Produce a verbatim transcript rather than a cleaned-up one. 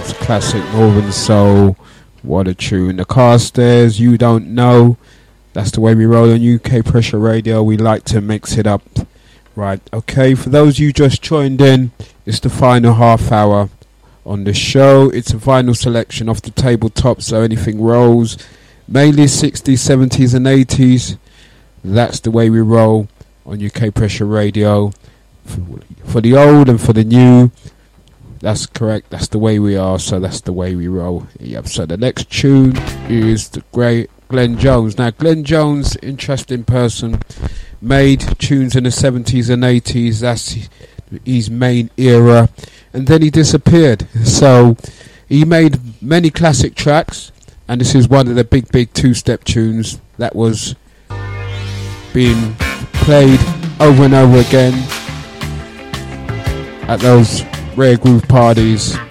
classic Northern Soul. What a tune. The Carstairs, You Don't Know. That's the way we roll on U K Pressure Radio. We like to mix it up. Right, okay, for those you just joined in, it's the final half hour on the show. It's a vinyl selection off the tabletop, so anything rolls. Mainly sixties, seventies and eighties. That's the way we roll on U K Pressure Radio. For, for the old and for the new, that's correct. That's the way we are, so that's the way we roll. Yep. So the next tune is the great Glenn Jones. Now, Glenn Jones, interesting person, made tunes in the seventies and eighties. That's his main era, and then he disappeared. So he made many classic tracks, and this is one of the big, big two-step tunes that was being played over and over again at those rare groove parties.